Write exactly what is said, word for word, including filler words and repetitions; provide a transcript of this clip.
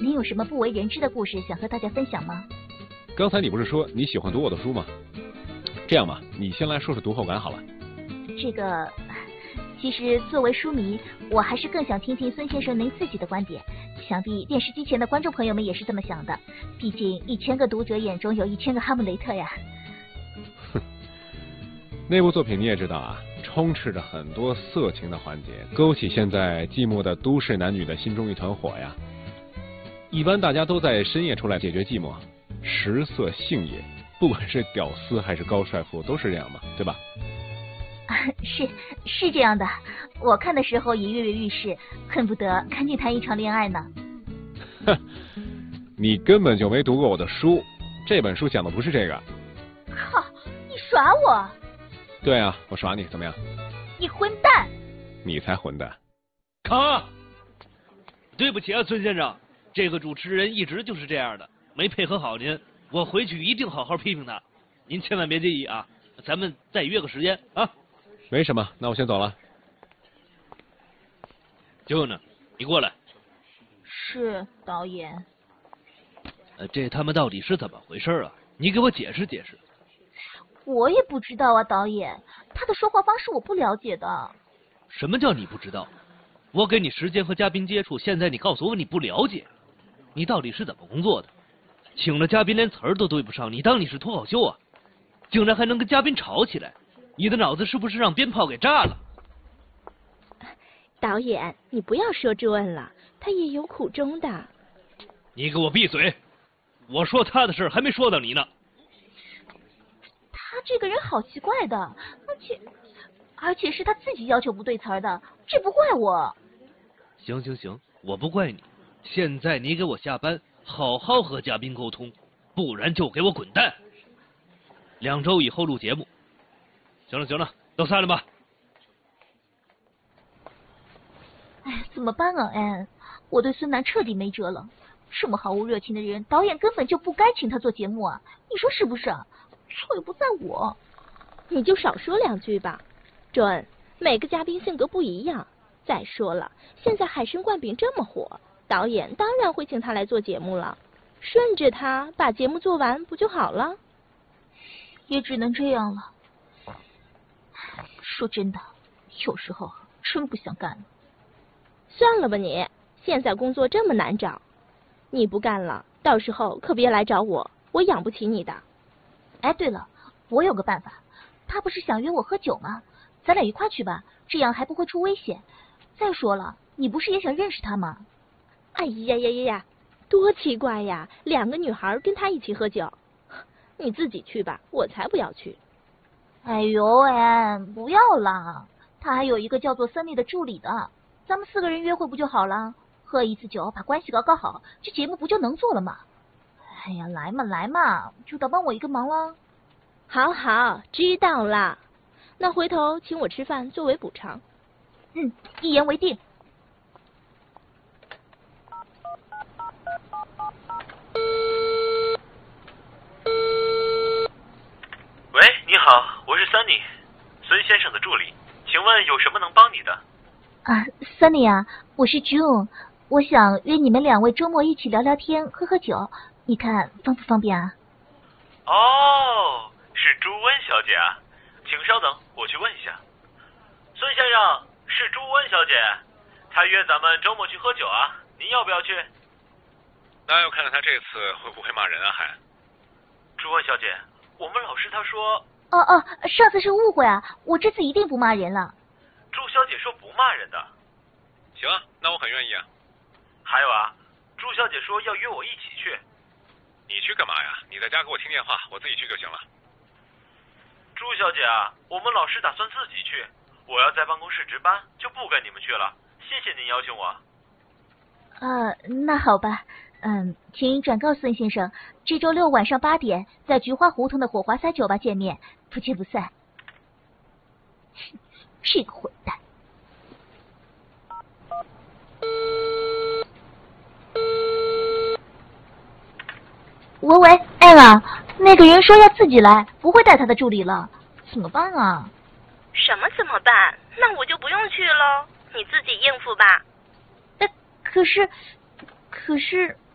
您有什么不为人知的故事想和大家分享吗？ 刚才你不是说你喜欢读我的书吗？这样吧，你先来说说读后感好了。 这个，其实作为书迷，我还是更想听听孙先生您自己的观点。想必电视机前的观众朋友们也是这么想的，毕竟一千个读者眼中有一千个哈姆雷特呀。 哼，那部作品你也知道啊，充斥着很多色情的环节，勾起现在寂寞的都市男女的心中一团火呀。一般大家都在深夜出来解决寂寞，食色性也，不管是屌丝还是高帅富都是这样嘛，对吧？ 是是这样的，我看的时候也跃跃欲试，恨不得赶紧谈一场恋爱呢。 哼，你根本就没读过我的书，这本书讲的不是这个。 靠，你耍我！ 对啊，我耍你，怎么样？ 你混蛋！ 你才混蛋！ 卡！对不起啊，孙先生，这个主持人一直就是这样的，没配合好您，我回去一定好好批评他，您千万别介意啊，咱们再约个时间啊。 没什么，那我先走了。 就呢，你过来。 是导演。 呃，这他妈到底是怎么回事啊？你给我解释解释。 我也不知道啊，导演，他的说话方式我不了解的。 什么叫你不知道？我给你时间和嘉宾接触，现在你告诉我你不了解，你到底是怎么工作的？请了嘉宾连词儿都对不上，你当你是脱口秀啊？竟然还能跟嘉宾吵起来？你的脑子是不是让鞭炮给炸了？ 导演，你不要说朱恩了，他也有苦衷的。 你给我闭嘴！我说他的事还没说到你呢。 他这个人好奇怪的，而且而且是他自己要求不对词儿的，这不怪我。 行行行，我不怪你。现在你给我下班，好好和嘉宾沟通，不然就给我滚蛋。两周以后录节目。行了行了，都散了吧。 哎，怎么办啊，安？我对孙楠彻底没辙了。这么毫无热情的人，导演根本就不该请他做节目啊！你说是不是啊？错又不在我。 你就少说两句吧。准，每个嘉宾性格不一样。再说了，现在海参灌饼这么火，导演当然会请他来做节目了。顺着他把节目做完不就好了？ 也只能这样了。说真的，有时候真不想干了。 算了吧你，现在工作这么难找，你不干了，到时候可别来找我，我养不起你的。 哎，对了，我有个办法，他不是想约我喝酒吗？咱俩一块去吧，这样还不会出危险。再说了，你不是也想认识他吗？ 哎呀呀呀呀，多奇怪呀，两个女孩跟他一起喝酒。你自己去吧，我才不要去。 哎呦哎，不要啦！他还有一个叫做森利的助理的，咱们四个人约会不就好了？喝一次酒，把关系搞搞好，这节目不就能做了吗？哎呀，来嘛来嘛，就当帮我一个忙了。 好好，知道了。那回头请我吃饭作为补偿。 嗯，一言为定。 喂，你好，我是 Sunny， 孙先生的助理，请问有什么能帮你的？ 啊 ，Sunny 啊，我是 June， 我想约你们两位周末一起聊聊天，喝喝酒，你看方不方便啊？ 哦，是朱温小姐啊，请稍等，我去问一下。孙先生，是朱温小姐，她约咱们周末去喝酒啊，您要不要去？ 那要看看她这次会不会骂人啊还。 朱温小姐，我们老师他说…… 哦哦，上次是误会啊，我这次一定不骂人了。 朱小姐说不骂人的。 行啊，那我很愿意啊。 还有啊，朱小姐说要约我一起去。 你去干嘛呀？你在家给我听电话，我自己去就行了。 朱小姐啊，我们老师打算自己去，我要在办公室值班，就不跟你们去了。谢谢您邀请我。 呃，那好吧，嗯，请转告孙先生，这周六晚上八点在菊花胡同的火花塞酒吧见面，不见不散。这个混蛋！喂喂，艾拉，那个人说要自己来，不会带他的助理了，怎么办啊？ 什么怎么办？那我就不用去喽，你自己应付吧。 呃，可是，可是。